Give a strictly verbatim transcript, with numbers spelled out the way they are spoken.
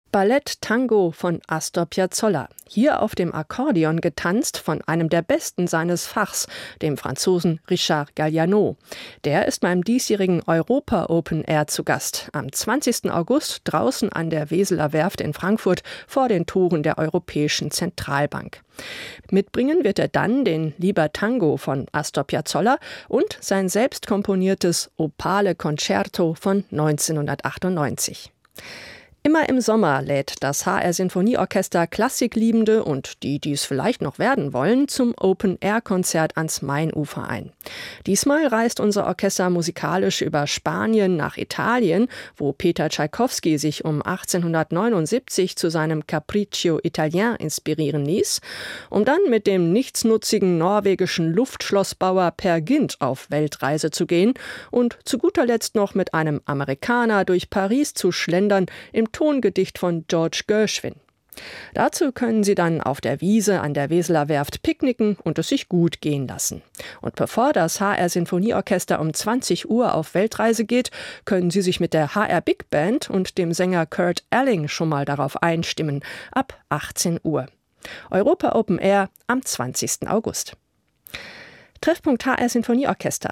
Ballett Tango von Astor Piazzolla. Hier auf dem Akkordeon getanzt von einem der Besten seines Fachs, dem Franzosen Richard Galliano. Der ist beim diesjährigen Europa Open Air zu Gast. Am zwanzigsten August draußen an der Weseler Werft in Frankfurt vor den Toren der Europäischen Zentralbank. Mitbringen wird er dann den Liber Tango von Astor Piazzolla und sein selbst komponiertes Opale Concerto von neunzehnhundertachtundneunzig. Immer im Sommer lädt das H R-Sinfonieorchester Klassikliebende und die, die es vielleicht noch werden wollen, zum Open-Air-Konzert ans Mainufer ein. Diesmal reist unser Orchester musikalisch über Spanien nach Italien, wo Peter Tschaikowski sich um achtzehnhundertneunundsiebzig zu seinem Capriccio Italien inspirieren ließ, um dann mit dem nichtsnutzigen norwegischen Luftschlossbauer Per Gynt auf Weltreise zu gehen und zu guter Letzt noch mit einem Amerikaner durch Paris zu schlendern, im Tongedicht von George Gershwin. Dazu können Sie dann auf der Wiese an der Weseler Werft picknicken und es sich gut gehen lassen. Und bevor das H R-Sinfonieorchester um zwanzig Uhr auf Weltreise geht, können Sie sich mit der H R Big Band und dem Sänger Kurt Elling schon mal darauf einstimmen, ab achtzehn Uhr. Europa Open Air am zwanzigsten August. Treffpunkt H R-Sinfonieorchester.